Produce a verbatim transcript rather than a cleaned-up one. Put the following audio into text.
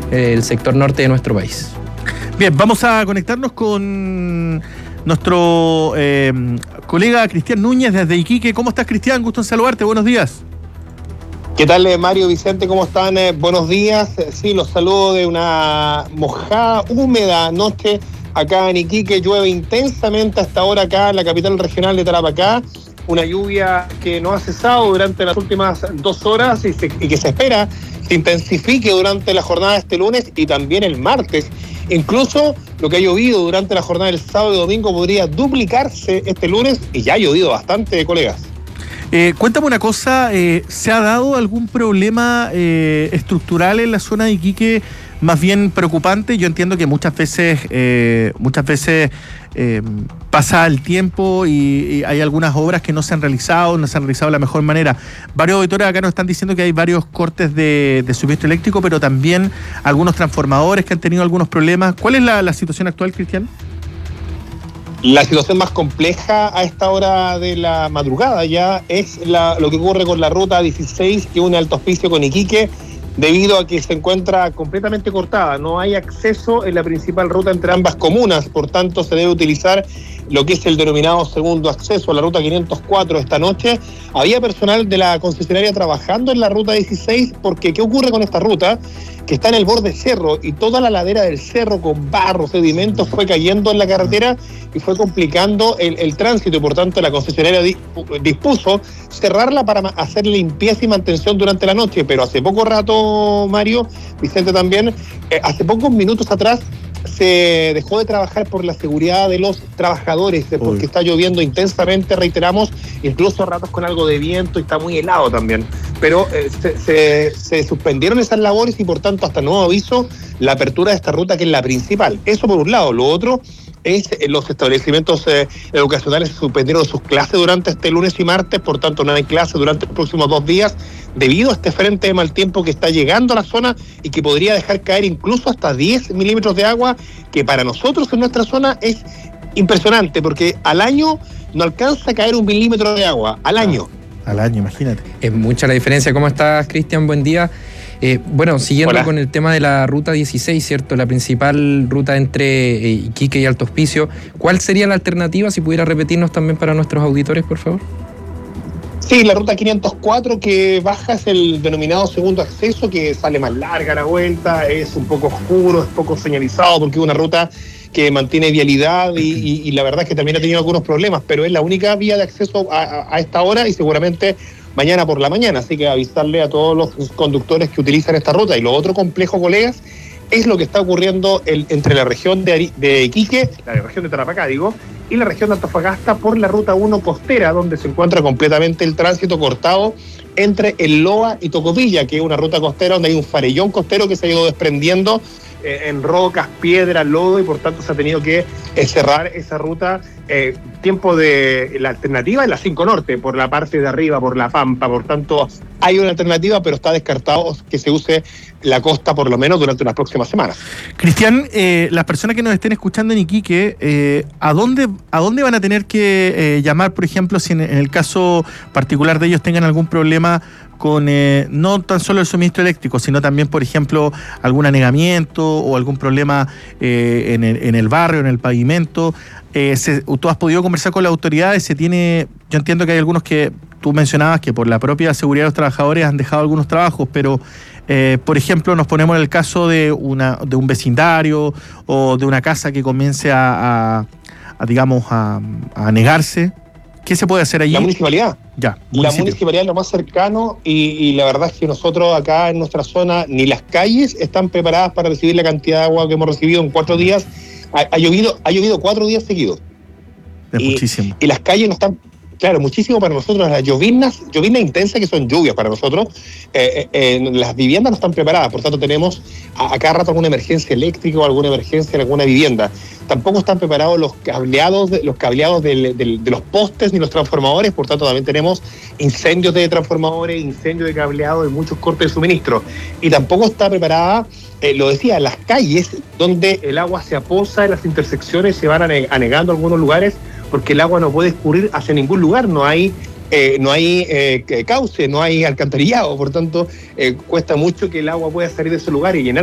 eh, el sector norte de nuestro país. Bien, vamos a conectarnos con nuestro eh, colega Cristian Núñez desde Iquique. ¿Cómo estás, Cristian? Gusto en saludarte. Buenos días. ¿Qué tal, Mario, Vicente? ¿Cómo están? Eh, buenos días. Sí, los saludo de una mojada, húmeda noche acá en Iquique. Llueve intensamente hasta ahora acá en la capital regional de Tarapacá. Una lluvia que no ha cesado durante las últimas dos horas y, se, y que se espera se intensifique durante la jornada de este lunes y también el martes. Incluso lo que ha llovido durante la jornada del sábado y domingo podría duplicarse este lunes y ya ha llovido bastante, colegas. Eh, cuéntame una cosa, eh, ¿se ha dado algún problema eh, estructural en la zona de Iquique más bien preocupante? Yo entiendo que muchas veces eh, muchas veces eh, pasa el tiempo y, y hay algunas obras que no se han realizado, no se han realizado de la mejor manera. Varios auditores acá nos están diciendo que hay varios cortes de, de suministro eléctrico, pero también algunos transformadores que han tenido algunos problemas. ¿Cuál es la, la situación actual, Cristian? La situación más compleja a esta hora de la madrugada ya es la, lo que ocurre con la ruta dieciséis que une Alto Hospicio con Iquique, debido a que se encuentra completamente cortada. No hay acceso en la principal ruta entre ambas comunas, por tanto se debe utilizar lo que es el denominado segundo acceso a la ruta quinientos cuatro esta noche. Había personal de la concesionaria trabajando en la ruta dieciséis porque ¿qué ocurre con esta ruta? Que está en el borde cerro y toda la ladera del cerro con barro, sedimentos fue cayendo en la carretera y fue complicando el, el tránsito y por tanto la concesionaria dispuso cerrarla para hacer limpieza y mantención durante la noche, pero hace poco rato, Mario, Vicente también, eh, hace pocos minutos atrás se dejó de trabajar por la seguridad de los trabajadores, porque Uy. está lloviendo intensamente, reiteramos, incluso a ratos con algo de viento y está muy helado también. Pero eh, se, se, se suspendieron esas labores y por tanto hasta nuevo aviso la apertura de esta ruta que es la principal. Eso por un lado. Lo otro es eh, los establecimientos eh, educacionales suspendieron sus clases durante este lunes y martes, por tanto no hay clases durante los próximos dos días debido a este frente de mal tiempo que está llegando a la zona y que podría dejar caer incluso hasta diez milímetros de agua, que para nosotros en nuestra zona es impresionante porque al año no alcanza a caer un milímetro de agua, al año. Ah, al año, imagínate. Es mucha la diferencia. ¿Cómo estás, Cristian? Buen día. Eh, bueno, siguiendo Hola. con el tema de la ruta dieciséis, ¿cierto? La principal ruta entre eh, Iquique y Alto Hospicio. ¿Cuál sería la alternativa? Si pudiera repetirnos también para nuestros auditores, por favor. Sí, la ruta quinientos cuatro que baja es el denominado segundo acceso, que sale más larga la vuelta, es un poco oscuro, es poco señalizado, porque es una ruta que mantiene vialidad y, y, y la verdad es que también ha tenido algunos problemas, pero es la única vía de acceso a, a, a esta hora y seguramente mañana por la mañana, así que avisarle a todos los conductores que utilizan esta ruta. Y lo otro complejo, colegas, es lo que está ocurriendo el, entre la región de, de Iquique, la región de Tarapacá, digo, y la región de Antofagasta por la ruta uno costera, donde se encuentra completamente el tránsito cortado entre el Loa y Tocopilla, que es una ruta costera donde hay un farellón costero que se ha ido desprendiendo eh, en rocas, piedras, lodo, y por tanto se ha tenido que eh, cerrar esa ruta. Eh, tiempo de la alternativa es la cinco Norte, por la parte de arriba, por la Pampa, por tanto hay una alternativa, pero está descartado que se use la costa por lo menos durante unas próximas semanas. Cristian, eh, las personas que nos estén escuchando en Iquique, eh, ¿a dónde a dónde van a tener que eh, llamar, por ejemplo, si en, en el caso particular de ellos tengan algún problema con eh, no tan solo el suministro eléctrico, sino también, por ejemplo, algún anegamiento o algún problema eh, en, el, en el barrio, en el pavimento? Eh, se, ¿Tú has podido conversar con las autoridades? Se tiene, yo entiendo que hay algunos que tú mencionabas que por la propia seguridad de los trabajadores han dejado algunos trabajos, pero eh, por ejemplo nos ponemos en el caso de una de un vecindario o de una casa que comience a, a, a digamos a, a negarse. ¿Qué se puede hacer allí? La municipalidad. Ya. La municipalidad es lo más cercano y, y la verdad es que nosotros acá en nuestra zona ni las calles están preparadas para recibir la cantidad de agua que hemos recibido en cuatro días. Ha, ha llovido, ha llovido cuatro días seguidos. Es y, muchísimo. Y las calles no están, claro, muchísimo para nosotros. Las lloviznas, lloviznas intensas que son lluvias para nosotros, eh, eh, las viviendas no están preparadas, por tanto tenemos a, a cada rato alguna emergencia eléctrica o alguna emergencia en alguna vivienda. Tampoco están preparados los cableados, de, los cableados del, del, de los postes ni los transformadores, por tanto también tenemos incendios de transformadores, incendios de cableados y muchos cortes de suministro. Y tampoco está preparada, eh, lo decía, las calles donde el agua se aposa en las intersecciones, se van anegando algunos lugares porque el agua no puede escurrir hacia ningún lugar, no hay eh, no hay eh, cauce, no hay alcantarillado, por tanto eh, cuesta mucho que el agua pueda salir de ese lugar y llenar